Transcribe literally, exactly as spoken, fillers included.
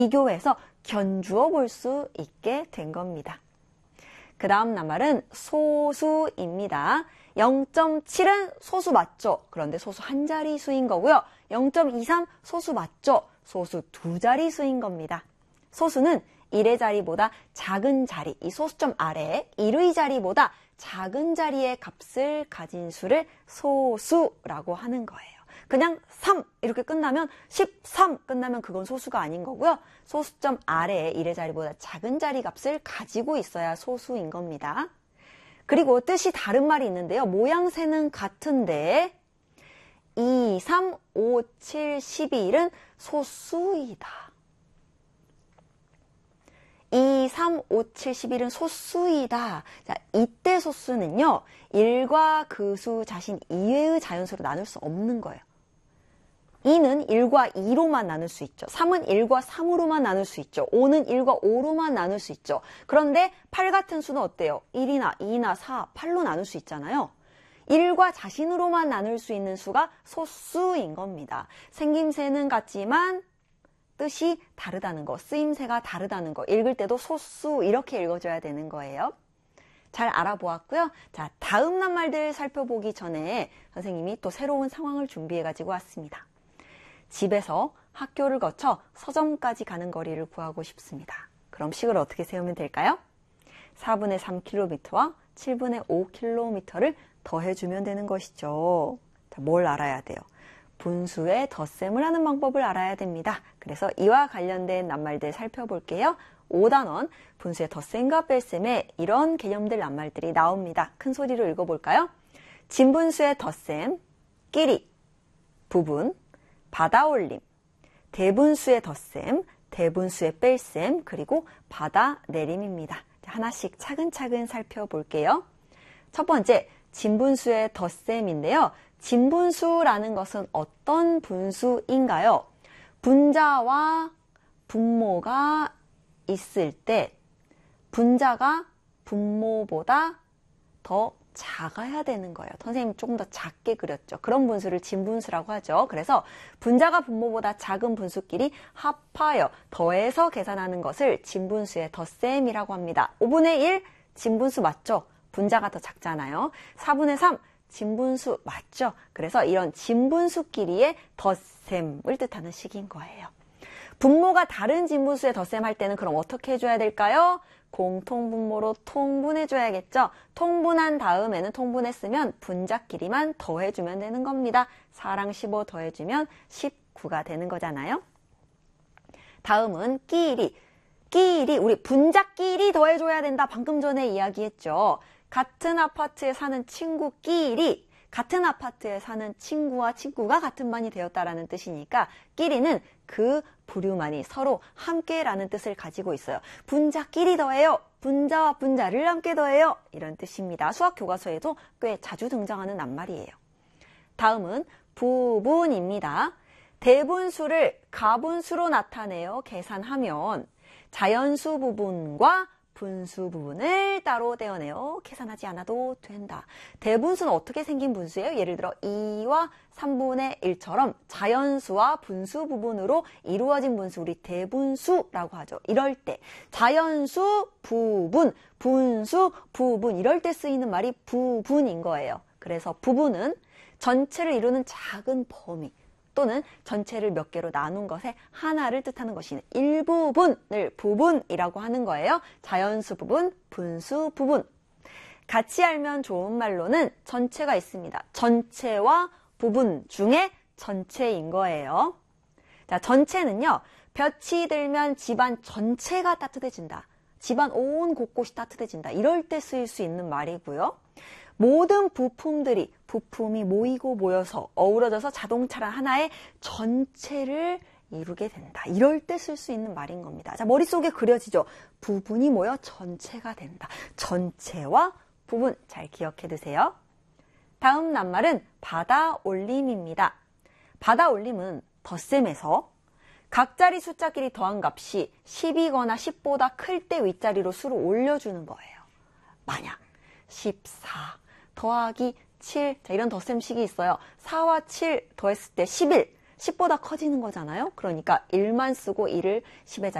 비교해서 견주어 볼 수 있게 된 겁니다. 그 다음 낱말은 소수입니다. 영 점 칠은 소수 맞죠? 그런데 소수 한 자리 수인 거고요. 영 점 이삼 소수 맞죠? 소수 두 자리 수인 겁니다. 소수는 일의 자리보다 작은 자리, 이 소수점 아래에 일의 자리보다 작은 자리의 값을 가진 수를 소수라고 하는 거예요. 그냥 삼 이렇게 끝나면 십삼 끝나면 그건 소수가 아닌 거고요. 소수점 아래에 일의 자리보다 작은 자리 값을 가지고 있어야 소수인 겁니다. 그리고 뜻이 다른 말이 있는데요. 모양새는 같은데 이, 삼, 오, 칠, 십일은 소수이다. 이, 삼, 오, 칠, 십일은 소수이다. 자, 이때 소수는요. 일과 그 수 자신 이외의 자연수로 나눌 수 없는 거예요. 이는 일과 이로만 나눌 수 있죠. 삼은 일과 삼으로만 나눌 수 있죠. 오는 일과 오로만 나눌 수 있죠. 그런데 팔 같은 수는 어때요? 일이나 이나 사, 팔로 나눌 수 있잖아요. 일과 자신으로만 나눌 수 있는 수가 소수인 겁니다. 생김새는 같지만 뜻이 다르다는 거, 쓰임새가 다르다는 거, 읽을 때도 소수 이렇게 읽어줘야 되는 거예요. 잘 알아보았고요. 자, 다음 낱말들 살펴보기 전에 선생님이 또 새로운 상황을 준비해가지고 왔습니다. 집에서 학교를 거쳐 서점까지 가는 거리를 구하고 싶습니다. 그럼 식을 어떻게 세우면 될까요? 사분의 삼 킬로미터와 칠분의 오 킬로미터를 더해주면 되는 것이죠. 자, 뭘 알아야 돼요? 분수의 덧셈을 하는 방법을 알아야 됩니다. 그래서 이와 관련된 낱말들 살펴볼게요. 오 단원, 분수의 덧셈과 뺄셈에 이런 개념들 낱말들이 나옵니다. 큰 소리로 읽어볼까요? 진분수의 덧셈, 끼리, 부분, 받아올림, 대분수의 덧셈, 대분수의 뺄셈, 그리고 받아내림입니다. 하나씩 차근차근 살펴볼게요. 첫 번째, 진분수의 덧셈인데요. 진분수라는 것은 어떤 분수인가요? 분자와 분모가 있을 때 분자가 분모보다 더 작아야 되는 거예요. 선생님 조금 더 작게 그렸죠. 그런 분수를 진분수라고 하죠. 그래서 분자가 분모보다 작은 분수끼리 합하여 더해서 계산하는 것을 진분수의 덧셈이라고 합니다. 오분의 일 진분수 맞죠? 분자가 더 작잖아요. 사분의 삼 진분수 맞죠? 그래서 이런 진분수끼리의 덧셈을 뜻하는 식인 거예요. 분모가 다른 진분수의 덧셈 할 때는 그럼 어떻게 해줘야 될까요? 공통분모로 통분해줘야겠죠. 통분한 다음에는 통분했으면 분자끼리만 더해주면 되는 겁니다. 사랑 십오 더해주면 십구가 되는 거잖아요. 다음은 끼리. 끼리, 우리 분자끼리 더해줘야 된다. 방금 전에 이야기했죠. 같은 아파트에 사는 친구끼리, 같은 아파트에 사는 친구와 친구가 같은 반이 되었다라는 뜻이니까 끼리는 그 부류만이 서로 함께라는 뜻을 가지고 있어요. 분자끼리 더해요. 분자와 분자를 함께 더해요. 이런 뜻입니다. 수학 교과서에도 꽤 자주 등장하는 낱말이에요. 다음은 부분입니다. 대분수를 가분수로 나타내어 계산하면 자연수 부분과 분수 부분을 따로 떼어내어 계산하지 않아도 된다. 대분수는 어떻게 생긴 분수예요? 예를 들어 이와 삼분의 일처럼 자연수와 분수 부분으로 이루어진 분수 우리 대분수라고 하죠. 이럴 때 자연수 부분, 분수 부분 이럴 때 쓰이는 말이 부분인 거예요. 그래서 부분은 전체를 이루는 작은 범위 또는 전체를 몇 개로 나눈 것에 하나를 뜻하는 것이 일부분을 부분이라고 하는 거예요. 자연수 부분, 분수 부분. 같이 알면 좋은 말로는 전체가 있습니다. 전체와 부분 중에 전체인 거예요. 자, 전체는요. 볕이 들면 집안 전체가 따뜻해진다. 집안 온 곳곳이 따뜻해진다. 이럴 때 쓰일 수 있는 말이고요. 모든 부품들이 부품이 모이고 모여서 어우러져서 자동차란 하나의 전체를 이루게 된다. 이럴 때 쓸 수 있는 말인 겁니다. 자, 머릿속에 그려지죠. 부분이 모여 전체가 된다. 전체와 부분 잘 기억해 두세요. 다음 낱말은 받아올림입니다. 받아올림은 덧셈에서 각자리 숫자끼리 더한 값이 십이거나 십보다 클 때 윗자리로 수를 올려주는 거예요. 만약 십사 더하기 칠, 자, 이런 덧셈식이 있어요. 사와 칠 더했을 때 십일, 십보다 커지는 거잖아요. 그러니까 일만 쓰고 일을 십의 자리에